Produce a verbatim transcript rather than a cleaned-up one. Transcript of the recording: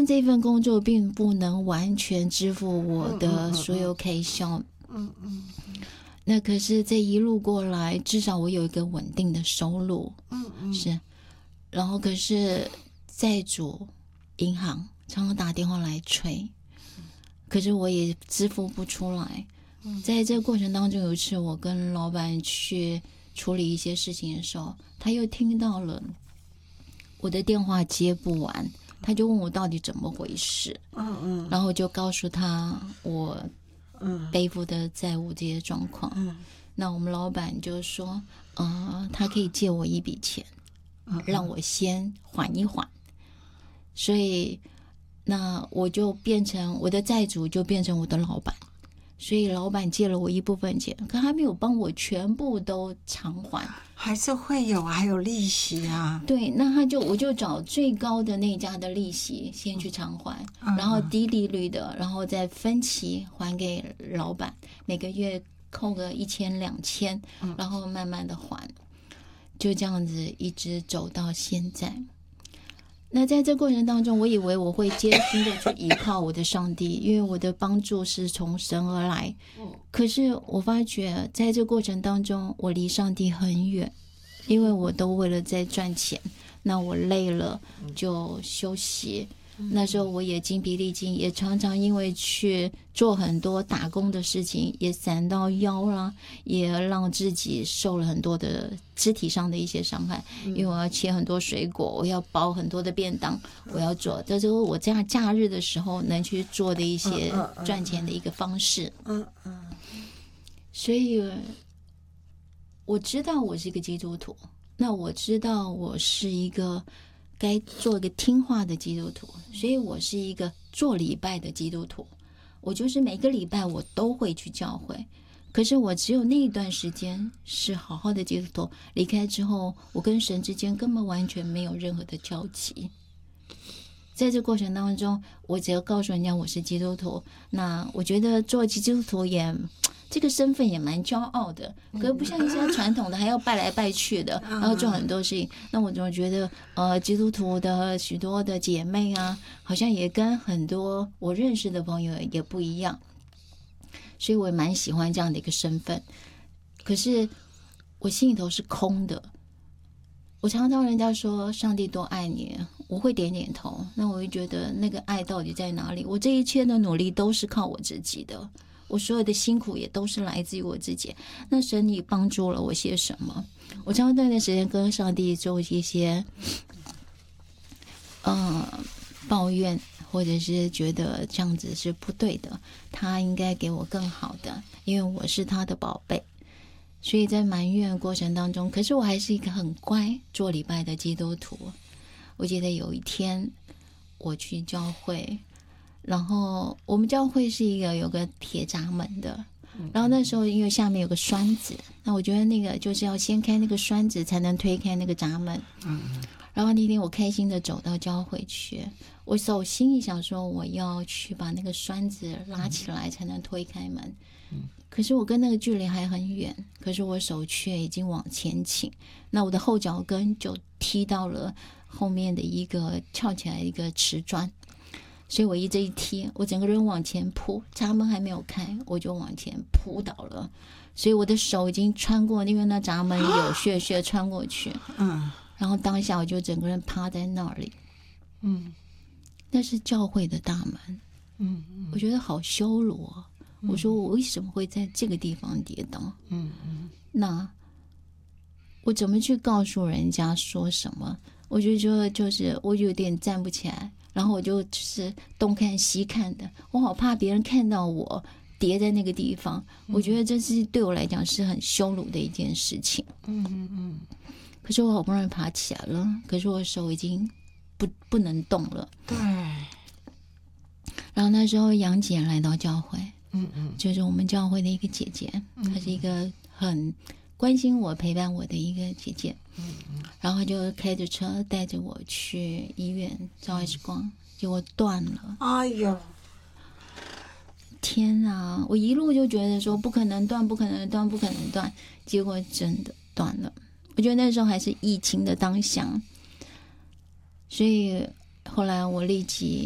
这份工作并不能完全支付我的所有开销。 嗯嗯， 那可是这一路过来，至少我有一个稳定的收入。 嗯嗯， 是。然后可是债主银行常常打电话来催，可是我也支付不出来。在这个过程当中，有一次我跟老板去处理一些事情的时候，他又听到了我的电话接不完，他就问我到底怎么回事。 嗯嗯， 然后就告诉他我背负的债务这些状况。 嗯， 那我们老板就说，呃，他可以借我一笔钱，让我先缓一缓。所以那我就变成我的债主，就变成我的老板。所以老板借了我一部分钱，可他没有帮我全部都偿还， 还是会有，还有利息啊。 对，那他就我就找最高的那家的利息先去偿还， 嗯、 然后低利率的，然后再分期还给老板，每个月扣个一千两千，然后慢慢的还，就这样子一直走到现在。那在这过程当中，我以为我会艰辛的去依靠我的上帝，因为我的帮助是从神而来。可是我发觉在这过程当中，我离上帝很远，因为我都为了在赚钱，那我累了就休息。那时候我也精疲力尽，也常常因为去做很多打工的事情，也闪到腰啦，也让自己受了很多的肢体上的一些伤害。因为我要切很多水果，我要包很多的便当，我要做，这是我这样假日的时候能去做的一些赚钱的一个方式。 嗯嗯， 所以我知道我是一个基督徒，那我知道我是一个该做一个听话的基督徒，所以我是一个做礼拜的基督徒。我就是每个礼拜我都会去教会，可是我只有那一段时间是好好的基督徒，离开之后，我跟神之间根本完全没有任何的交集。在这过程当中，我只要告诉人家我是基督徒，那我觉得做基督徒也这个身份也蛮骄傲的，可是不像一些传统的还要拜来拜去的，然后做很多事情。那我总觉得呃，基督徒的许多的姐妹啊，好像也跟很多我认识的朋友也不一样，所以我也蛮喜欢这样的一个身份。可是我心里头是空的。我常常人家说上帝多爱你，我会点点头，那我会觉得那个爱到底在哪里？我这一切的努力都是靠我自己的，我所有的辛苦也都是来自于我自己。那神你帮助了我些什么？我常常那段时间跟上帝做一些呃抱怨，或者是觉得这样子是不对的，他应该给我更好的，因为我是他的宝贝。所以在埋怨过程当中，可是我还是一个很乖做礼拜的基督徒。我记得有一天我去教会，然后我们教会是一个有个铁闸门的，然后那时候因为下面有个栓子，那我觉得那个就是要先开那个栓子才能推开那个闸门。然后那天我开心的走到教会去，我手心里想说我要去把那个栓子拉起来才能推开门，可是我跟那个距离还很远，可是我手却已经往前倾，那我的后脚跟就踢到了后面的一个翘起来一个瓷砖，所以我一这一踢，我整个人往前扑，闸门还没有开，我就往前扑倒了，所以我的手已经穿过，因为那闸门有血血穿过去， 嗯， 然后当下我就整个人趴在那里， 嗯， 那是教会的大门， 嗯， 我觉得好羞辱哦。我说我为什么会在这个地方跌倒？ 嗯嗯， 那我怎么去告诉人家说什么？我就说就是我有点站不起来，然后我就就是东看西看的，我好怕别人看到我跌在那个地方。我觉得这是对我来讲是很羞辱的一件事情。 嗯嗯嗯。 可是我好不容易爬起来了，可是我手已经不不能动了。 对。 然后那时候杨姐来到教会。 嗯嗯， 就是我们教会的一个姐姐，她是一个很关心我、陪伴我的一个姐姐。嗯嗯，然后就开着车带着我去医院照 X 光，结果断了。 哎呦， 天啊！我一路就觉得说不可能断，不可能断，不可能断，结果真的断了。我觉得那时候还是疫情的当下，所以后来我立即